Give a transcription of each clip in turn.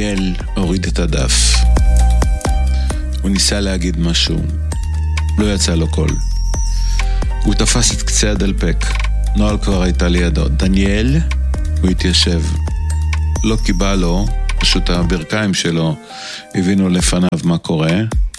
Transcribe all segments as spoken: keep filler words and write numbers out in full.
דניאל הוריד את הדף. הוא ניסה להגיד משהו. לא יצא לו קול. הוא תפס את קצה הדלפק. נועל כבר הייתה לידו. דניאל, הוא התיישב. לא קיבל לו, פשוט הברכיים שלו הבינו לפניו מה קורה.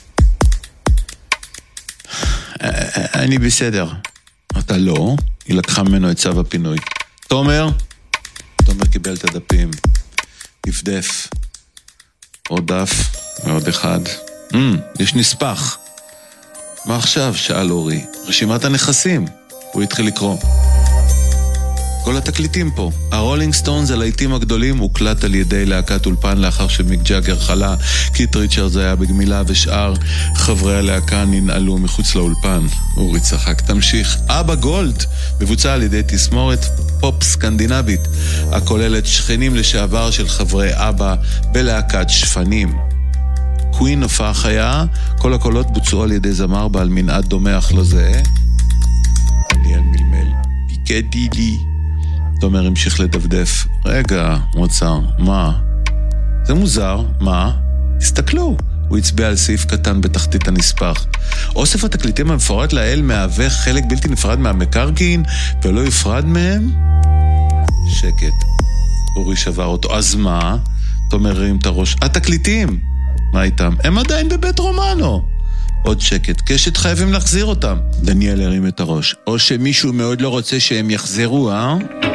אני בסדר. אתה לא, היא לקחה ממנו את צו הפינוי. תומר? תומר קיבל את הדפים. דפדף. עוד דף ועוד אחד. Mm, יש נספח. מה עכשיו? שאל אורי. רשימת הנכסים. הוא התחיל לקרוא. כל התקליטים פה. הרולינג סטונס הלהיטים הגדולים הוקלט על ידי להקת אולפן לאחר שמיק ג'אגר חלה. קית' ריצ'רדס היה בגמילה ושאר חברי הלהקה ננעלו מחוץ לאולפן. אורי צחק. תמשיך. אבא גולד מבוצע על ידי תסמורת פופ סקנדינבית הכוללת שכנים לשעבר של חברי אבא בלהקת שפנים. קווין הופעה חיה, כל הקולות בוצעו על ידי זמר בעל מנעד דומה אך לא זהה. דניאל מלמל. פיקדי לי. תומר המשיך לדפדף. רגע, מוצר, מה? זה מוזר, מה? תסתכלו. הוא הצביע על סעיף קטן בתחתית הנספח. אוסף התקליטים המפורט לאל מהווה חלק בלתי נפרד מהמקרקעין ולא יפרד מהם? שקט. אורי שבר אותו. אז מה? תומר הרים את הראש. התקליטים! מה איתם? הם עדיין בבית רומנו. עוד שקט. קשת חייבים להחזיר אותם. דניאל הרים את הראש. או שמישהו מאוד לא רוצה שהם יחזרו, אה?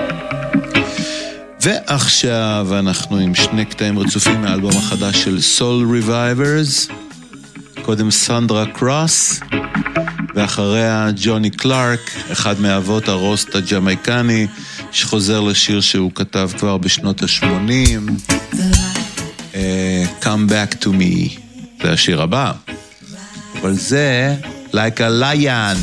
ועכשיו אנחנו עם שני קטעים רצופים מהאלבום החדש של Soul Revivers. קודם סנדרה קרוס, ואחריה ג'וני קלארק, אחד מאבות הרוסט הג'מייקני, שחוזר לשיר שהוא כתב כבר בשנות ה-שמונים. Uh, Come Back to Me. זה השיר הבא. אבל זה Like a Lion.